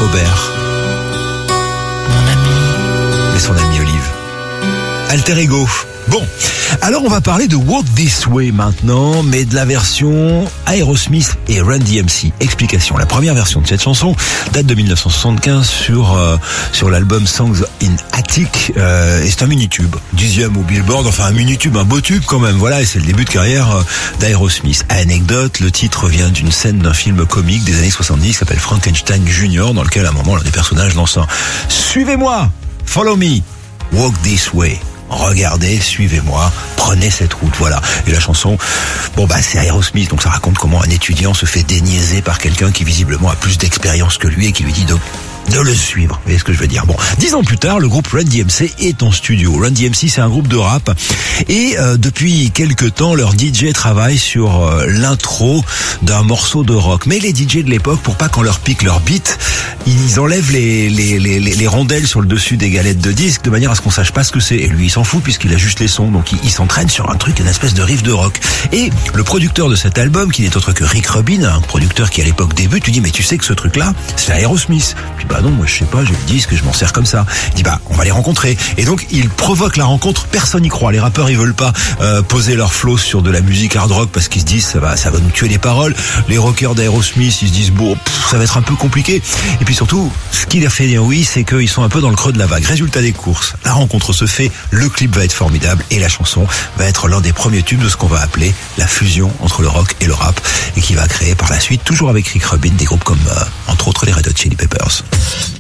Aubert, mon ami, et son ami Olive. Alter Ego. Bon, alors on va parler de Walk This Way maintenant, mais de la version Aerosmith et Run DMC. Explication, la première version de cette chanson date de 1975 sur l'album Songs in Attic, et c'est un mini-tube, 10e au Billboard, enfin un mini-tube, un beau tube quand même, voilà, et c'est le début de carrière d'Aerosmith. Anecdote, le titre vient d'une scène d'un film comique des années 70 qui s'appelle Frankenstein Jr., dans lequel à un moment l'un des personnages lance un « Suivez-moi, follow me, walk this way ». Regardez, suivez-moi, prenez cette route, voilà. Et la chanson, c'est Aerosmith, donc ça raconte comment un étudiant se fait déniaiser par quelqu'un qui visiblement a plus d'expérience que lui et qui lui dit de le suivre. Vous voyez ce que je veux dire? Bon, 10 ans plus tard, le groupe Run DMC est en studio. Run DMC, c'est un groupe de rap et depuis quelques temps, leur DJ travaille sur l'intro d'un morceau de rock. Mais les DJ de l'époque, pour pas qu'on leur pique leur beat, ils enlèvent les rondelles sur le dessus des galettes de disques de manière à ce qu'on sache pas ce que c'est. Et lui, il s'en fout puisqu'il a juste les sons. Donc il s'entraîne sur un truc, une espèce de riff de rock. Et le producteur de cet album, qui n'est autre que Rick Rubin, un producteur qui à l'époque débute, lui dit mais tu sais que ce truc-là, c'est Aerosmith. Puis non, moi je sais pas, j'ai le disque, je m'en sers comme ça. Il dit on va les rencontrer. Et donc il provoque la rencontre, personne n'y croit. Les rappeurs ils veulent pas poser leur flow sur de la musique hard rock parce qu'ils se disent ça va nous tuer les paroles. Les rockers d'Aerosmith ils se disent ça va être un peu compliqué. Et puis surtout, ce qui les fait dire oui, c'est qu'ils sont un peu dans le creux de la vague. Résultat des courses, la rencontre se fait, le clip va être formidable et la chanson va être l'un des premiers tubes de ce qu'on va appeler la fusion entre le rock et le rap et qui va créer par la suite, toujours avec Rick Rubin, des groupes comme entre autres les Red Hot Chili Peppers.